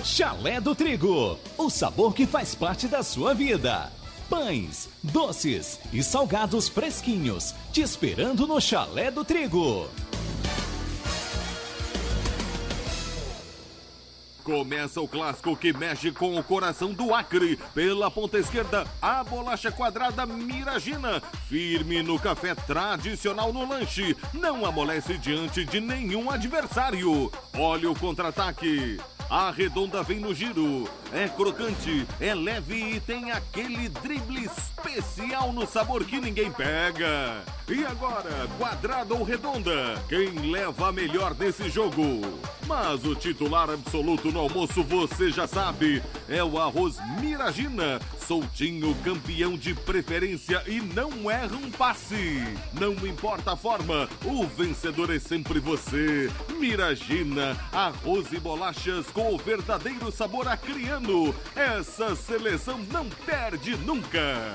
Chalé do Trigo, o sabor que faz parte da sua vida. Pães, doces e salgados fresquinhos, te esperando no Chalé do Trigo. Começa o clássico que mexe com o coração do Acre. Pela ponta esquerda, a bolacha quadrada Miragina. Firme no café, tradicional no lanche. Não amolece diante de nenhum adversário. Olha o contra-ataque. A redonda vem no giro, é crocante, é leve e tem aquele drible especial no sabor que ninguém pega. E agora, quadrada ou redonda, quem leva a melhor nesse jogo? Mas o titular absoluto no almoço você já sabe, é o arroz Miragina, soltinho, campeão de preferência e não erra um passe. Não importa a forma, o vencedor é sempre você. Miragina, arroz e bolachas com o verdadeiro sabor acriano. Essa seleção não perde nunca.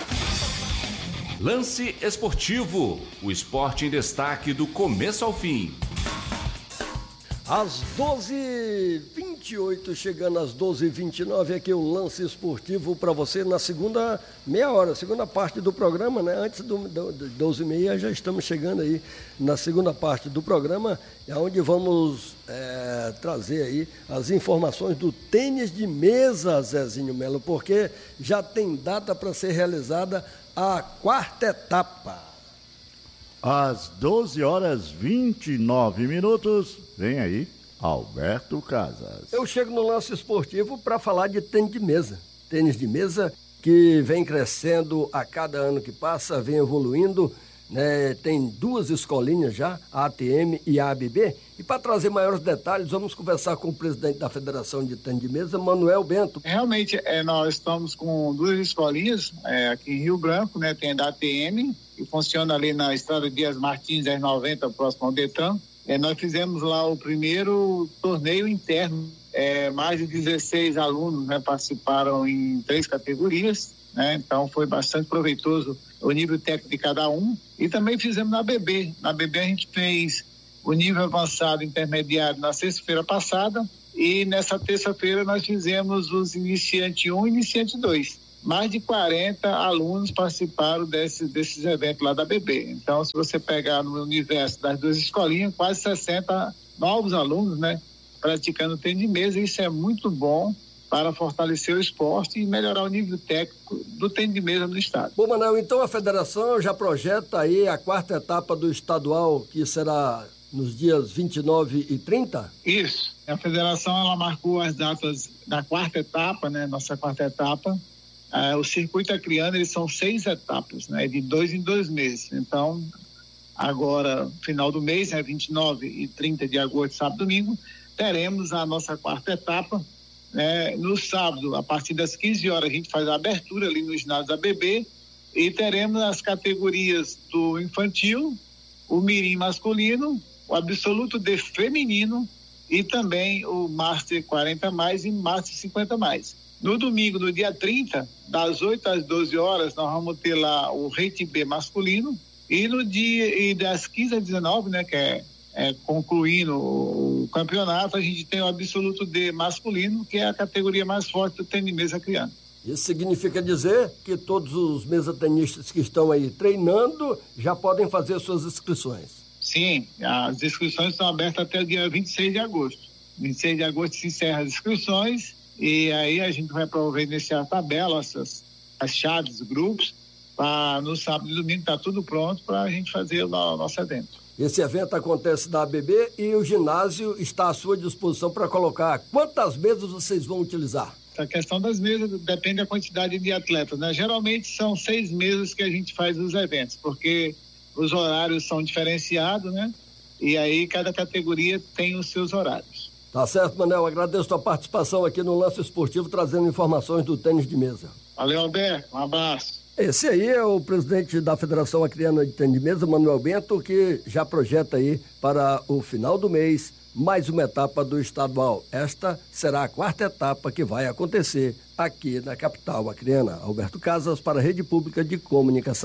Lance Esportivo, o esporte em destaque do começo ao fim. Às 12h28, chegando às 12h29, aqui o Lance Esportivo para você na segunda meia hora, segunda parte do programa, né? Antes do 12h30 já estamos chegando aí na segunda parte do programa, onde vamos trazer aí as informações do tênis de mesa, Zezinho Melo, porque já tem data para ser realizada a quarta etapa. Às 12h29, vem aí Alberto Casas. Eu chego no Lance Esportivo para falar de tênis de mesa. Tênis de mesa que vem crescendo a cada ano que passa, vem evoluindo, né? Tem duas escolinhas já, a ATM e a ABB. E para trazer maiores detalhes, vamos conversar com o presidente da Federação de Tênis de Mesa, Manuel Bento. Realmente, nós estamos com duas escolinhas aqui em Rio Branco, né? Tem a da ATM, que funciona ali na Estrada Dias Martins, 1090, próximo ao Detran. Nós fizemos lá o primeiro torneio interno. Mais de 16 alunos, né, participaram em 3 categorias, né? Então foi bastante proveitoso o nível técnico de cada um. E também fizemos na ABB. Na ABB a gente fez o nível avançado intermediário na sexta-feira passada e nessa terça-feira nós fizemos os iniciante 1 e iniciante 2. Mais de 40 alunos participaram desses eventos lá da ABB. Então, se você pegar no universo das duas escolinhas, quase 60 novos alunos, né, praticando tênis de mesa. Isso é muito bom para fortalecer o esporte e melhorar o nível técnico do tênis de mesa no estado. Bom, Manuel, então a federação já projeta aí a quarta etapa do estadual, que será nos dias 29 e 30? Isso. A federação ela marcou as datas da quarta etapa, né? Nossa quarta etapa. O circuito acriano, eles são 6 etapas, né? De 2 em 2 meses. Então, agora, final do mês, 29 e 30 de agosto, sábado e domingo, teremos a nossa quarta etapa. No sábado, a partir das 15 horas, a gente faz a abertura ali no ginásio da ABB e teremos as categorias do infantil, o mirim masculino, o absoluto D feminino e também o Master 40+, e Master 50+. No domingo, no dia 30, das 8 às 12 horas, nós vamos ter lá o Rate B masculino e no dia das 15 às 19, né, que é concluindo o campeonato, a gente tem o absoluto D masculino, que é a categoria mais forte do tênis de mesa acriano. Isso significa dizer que todos os mesatenistas que estão aí treinando já podem fazer suas inscrições? Sim, as inscrições estão abertas até o dia 26 de agosto. 26 de agosto se encerra as inscrições e aí a gente vai providenciar a tabela, as chaves, grupos, para no sábado e domingo tá tudo pronto para a gente fazer o nosso evento. Esse evento acontece na ABB e o ginásio está à sua disposição para colocar. Quantas mesas vocês vão utilizar? A questão das mesas depende da quantidade de atletas, né? Geralmente são 6 mesas que a gente faz os eventos, porque os horários são diferenciados, né? E aí cada categoria tem os seus horários. Tá certo, Manuel. Agradeço a tua participação aqui no Lance Esportivo, trazendo informações do tênis de mesa. Valeu, Alberto. Um abraço. Esse aí é o presidente da Federação Acriana de Tênis de Mesa, Manuel Bento, que já projeta aí para o final do mês mais uma etapa do estadual. Esta será a quarta etapa que vai acontecer aqui na capital acriana. Alberto Casas para a Rede Pública de Comunicação.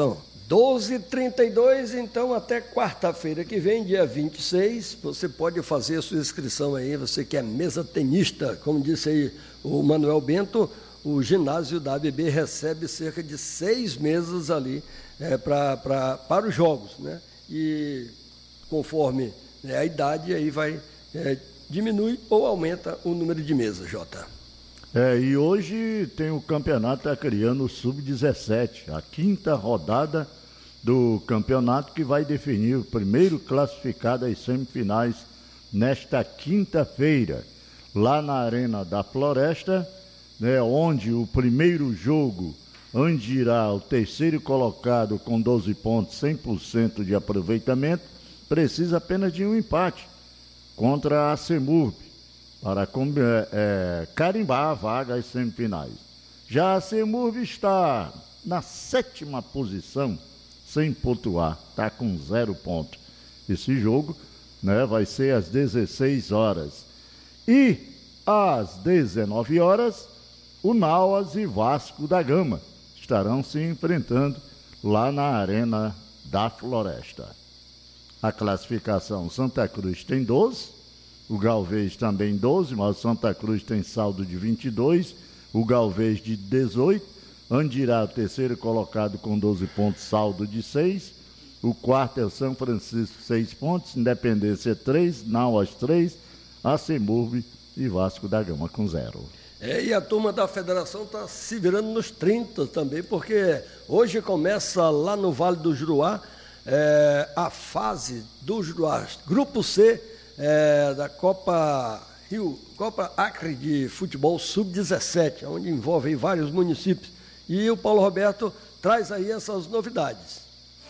12h32, então até quarta-feira que vem, dia 26, você pode fazer a sua inscrição aí, você que é mesa tenista, como disse aí o Manuel Bento, o ginásio da ABB recebe cerca de 6 mesas ali para os jogos, né? E conforme a idade, aí vai diminui ou aumenta o número de mesas, Jota. E hoje tem o campeonato Acreano Sub-17, a 5ª rodada do campeonato que vai definir o primeiro classificado às semifinais nesta quinta-feira, lá na Arena da Floresta, né, onde o primeiro jogo, onde irá o terceiro colocado com 12 pontos, 100% de aproveitamento, precisa apenas de um empate contra a CEMURB, para carimbar a vaga às semifinais. Já a CEMURB está na 7ª posição, sem pontuar, está com 0 pontos. Esse jogo, né, vai ser às 16 horas. E às 19 horas, o Nauas e Vasco da Gama estarão se enfrentando lá na Arena da Floresta. A classificação: Santa Cruz tem 12, o Galvez também 12, mas o Santa Cruz tem saldo de 22, o Galvez de 18, Andirá, o terceiro colocado com 12 pontos, saldo de 6, o quarto é o São Francisco, 6 pontos, Independência 3, Nauas 3, a CEMURB e Vasco da Gama com 0. E a turma da federação está se virando nos 30 também, porque hoje começa lá no Vale do Juruá a fase do Juruá, Grupo C, da Copa Acre de Futebol Sub-17, onde envolve vários municípios. E o Paulo Roberto traz aí essas novidades.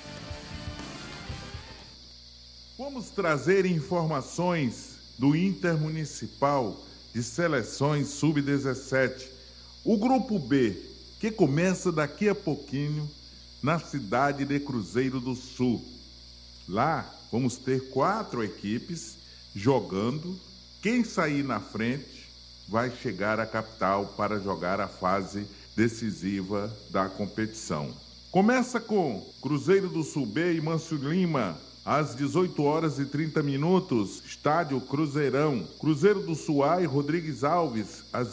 Vamos trazer informações do Intermunicipal de Seleções Sub-17. O Grupo B, que começa daqui a pouquinho na cidade de Cruzeiro do Sul. Lá vamos ter 4 equipes jogando. Quem sair na frente vai chegar à capital para jogar a fase decisiva da competição. Começa com Cruzeiro do Sul B e Mâncio Lima, às 18h30, estádio Cruzeirão. Cruzeiro do Sul A e Rodrigues Alves, às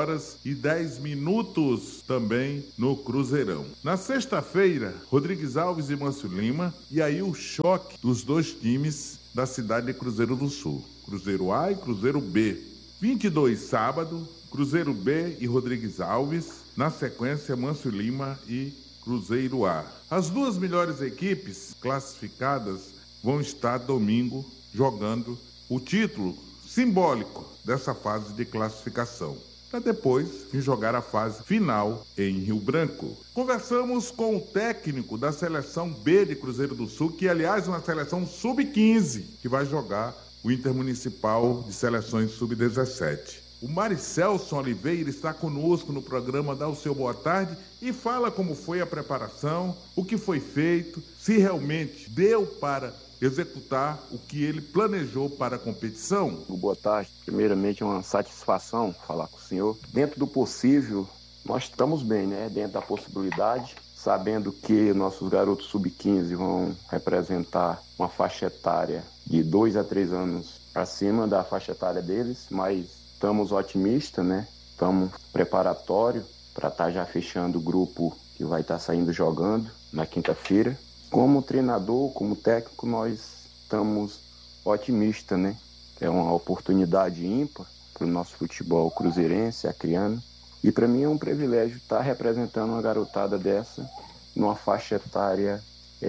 20h10, também no Cruzeirão. Na sexta-feira, Rodrigues Alves e Mâncio Lima, e aí o choque dos 2 times da cidade de Cruzeiro do Sul, Cruzeiro A e Cruzeiro B. 22, sábado, Cruzeiro B e Rodrigues Alves, na sequência Mâncio Lima e Cruzeiro A. As 2 melhores equipes classificadas vão estar domingo jogando o título simbólico dessa fase de classificação, para depois vir jogar a fase final em Rio Branco. Conversamos com o técnico da seleção B de Cruzeiro do Sul, que aliás é uma seleção sub-15, que vai jogar o Intermunicipal de Seleções Sub-17. O Maricelson Oliveira está conosco no programa Dá o Seu Boa Tarde e fala como foi a preparação, o que foi feito, se realmente deu para executar o que ele planejou para a competição. Boa tarde. Primeiramente, é uma satisfação falar com o senhor. Dentro do possível, nós estamos bem, né? Dentro da possibilidade, sabendo que nossos garotos sub-15 vão representar uma faixa etária de 2 a 3 anos acima da faixa etária deles, mas estamos otimistas, né? Estamos preparatório para estar já fechando o grupo que vai estar saindo jogando na quinta-feira. Como treinador, como técnico, nós estamos otimistas, né? É uma oportunidade ímpar para o nosso futebol cruzeirense, acreano. E para mim é um privilégio estar representando uma garotada dessa numa faixa etária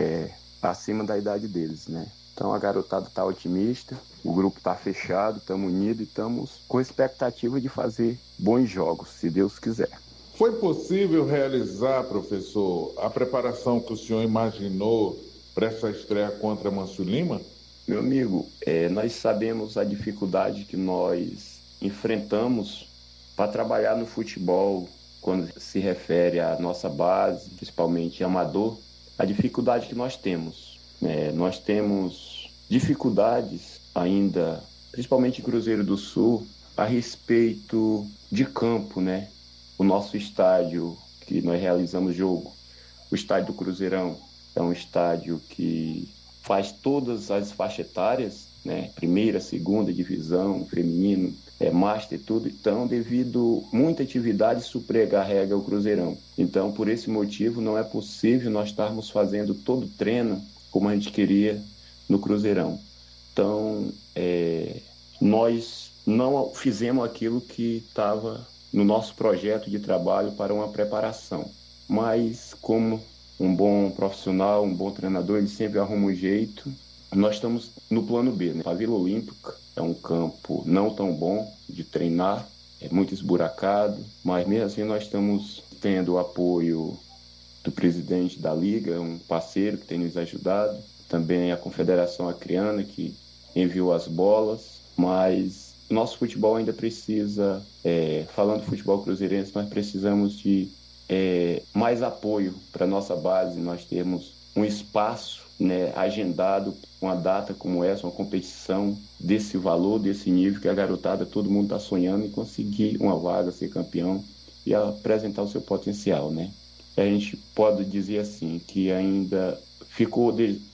acima da idade deles, né? Então a garotada está otimista, o grupo está fechado, estamos unidos e estamos com expectativa de fazer bons jogos, se Deus quiser. Foi possível realizar, professor, a preparação que o senhor imaginou para essa estreia contra Mâncio Lima? Meu amigo, nós sabemos a dificuldade que nós enfrentamos para trabalhar no futebol, quando se refere à nossa base, principalmente amador, a dificuldade que nós temos. Nós temos dificuldades ainda, principalmente em Cruzeiro do Sul, a respeito de campo, né? O nosso estádio, que nós realizamos jogo, o estádio do Cruzeirão, é um estádio que faz todas as faixas etárias, né? Primeira, segunda divisão, feminino, Master, tudo. Então, devido a muita atividade, sobrecarrega o Cruzeirão. Então, por esse motivo, não é possível nós estarmos fazendo todo o treino como a gente queria no Cruzeirão. Então, nós não fizemos aquilo que estava no nosso projeto de trabalho para uma preparação. Mas, como um bom profissional, um bom treinador, ele sempre arruma um jeito. Nós estamos no plano B, né? A Vila Olímpica é um campo não tão bom de treinar, é muito esburacado, mas mesmo assim nós estamos tendo o apoio do presidente da Liga, um parceiro que tem nos ajudado, também a Confederação Acreana, que enviou as bolas, mas nosso futebol ainda precisa, falando do futebol cruzeirense, nós precisamos de mais apoio para a nossa base, nós temos um espaço, né, agendado, uma data como essa, uma competição desse valor, desse nível, que a garotada, todo mundo está sonhando em conseguir uma vaga, ser campeão e apresentar o seu potencial, né? A gente pode dizer assim, que ainda ficou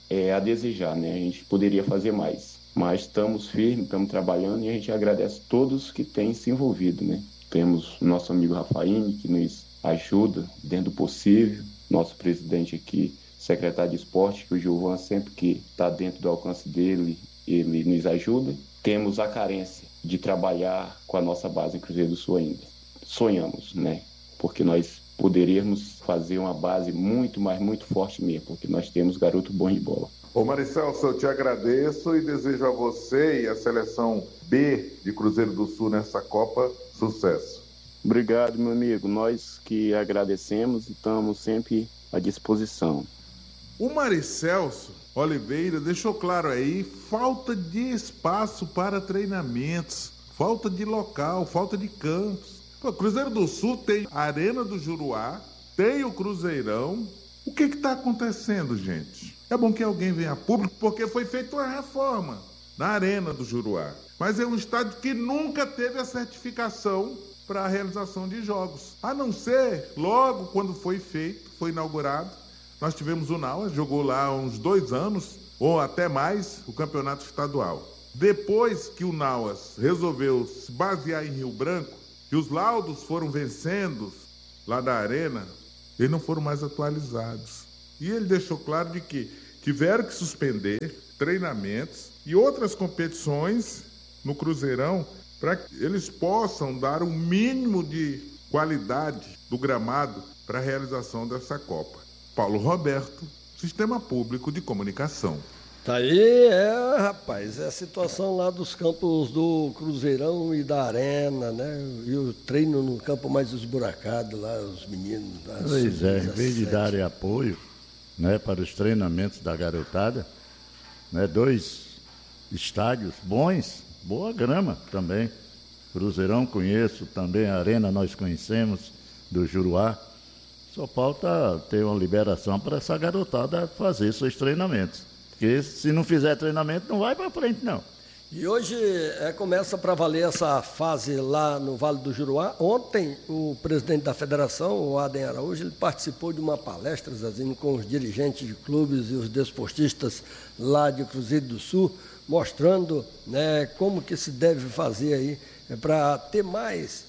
a desejar, né? A gente poderia fazer mais, mas estamos firmes, estamos trabalhando e a gente agradece todos que têm se envolvido, né? Temos o nosso amigo Rafaíne, que nos ajuda dentro do possível, nosso presidente aqui, secretário de esporte, que o Gilvan, sempre que está dentro do alcance dele, ele nos ajuda. Temos a carência de trabalhar com a nossa base em Cruzeiro do Sul ainda. Sonhamos, né? Porque nós poderíamos fazer uma base muito, mas muito forte mesmo, porque nós temos garoto bom de bola. Ô Maricelso, eu te agradeço e desejo a você e a seleção B de Cruzeiro do Sul nessa Copa sucesso. Obrigado, meu amigo. Nós que agradecemos e estamos sempre à disposição. O Maricelso Oliveira deixou claro aí falta de espaço para treinamentos, falta de local, falta de campos. O Cruzeiro do Sul tem a Arena do Juruá, tem o Cruzeirão. O que está acontecendo, gente? É bom que alguém venha a público, porque foi feita uma reforma na Arena do Juruá. Mas é um estádio que nunca teve a certificação para a realização de jogos. A não ser, logo quando foi feito, foi inaugurado, nós tivemos o Nauas, jogou lá há uns 2 anos, ou até mais, o campeonato estadual. Depois que o Nauas resolveu se basear em Rio Branco, e os laudos foram vencendo lá da arena, eles não foram mais atualizados. E ele deixou claro de que tiveram que suspender treinamentos e outras competições no Cruzeirão para que eles possam dar um mínimo de qualidade do gramado para a realização dessa Copa. Paulo Roberto, Sistema Público de Comunicação. Tá aí, rapaz, é a situação lá dos campos do Cruzeirão e da Arena, né? E o treino no campo mais esburacado lá, os meninos. Pois é, em vez de darem apoio, né, para os treinamentos da garotada, né, 2 estádios bons, boa grama também. Cruzeirão conheço, também a Arena nós conhecemos, do Juruá. Só falta ter uma liberação para essa garotada fazer seus treinamentos. Porque se não fizer treinamento, não vai para frente, não. E hoje começa para valer essa fase lá no Vale do Juruá. Ontem, o presidente da federação, o Adem Araújo, ele participou de uma palestra, Zezinho, com os dirigentes de clubes e os desportistas lá de Cruzeiro do Sul, mostrando, né, como que se deve fazer aí para ter mais,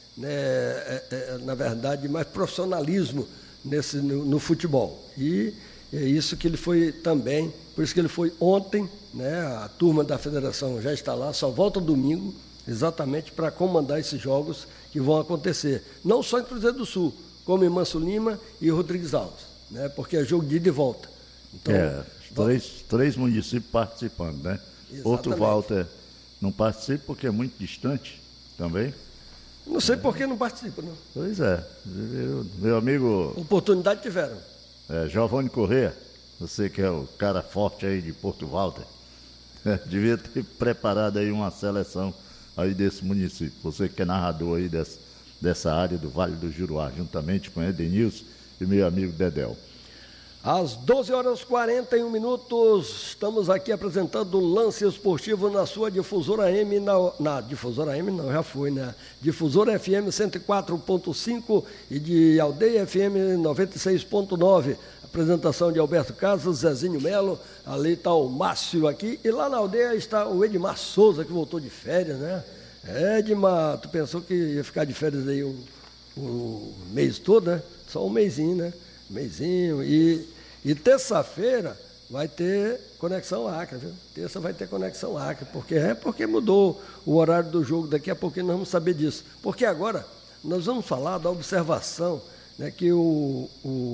né, na verdade, mais profissionalismo no futebol. E é isso que ele foi também, por isso que ele foi ontem, né, a turma da federação já está lá, só volta domingo, exatamente para comandar esses jogos que vão acontecer, não só em Cruzeiro do Sul, como em Manso Lima e Rodrigues Alves, né, porque é jogo de ida e volta. Então, três municípios participando, né? Exatamente. Outro Walter não participa porque é muito distante também. Não sei por que não participa, não. Pois é, meu amigo... Oportunidade tiveram. Giovanni Corrêa, você que é o cara forte aí de Porto Walter, devia ter preparado aí uma seleção aí desse município. Você que é narrador aí dessa área do Vale do Juruá, juntamente com Edenilson e meu amigo Dedéu. Às 12h41, estamos aqui apresentando o Lance Esportivo na sua Difusora AM, na Difusora AM não, já foi, né? Difusora FM 104.5 e de Aldeia FM 96.9. Apresentação de Alberto Casas, Zezinho Melo, ali está o Márcio aqui, e lá na aldeia está o Edmar Souza, que voltou de férias, né? Edmar, tu pensou que ia ficar de férias aí o mês todo, né? Só um mêsinho, né? Mêsinho. E terça-feira vai ter Conexão Acre, viu? Terça vai ter Conexão Acre, porque mudou o horário do jogo, daqui a pouquinho nós vamos saber disso. Porque agora nós vamos falar da observação, né, que o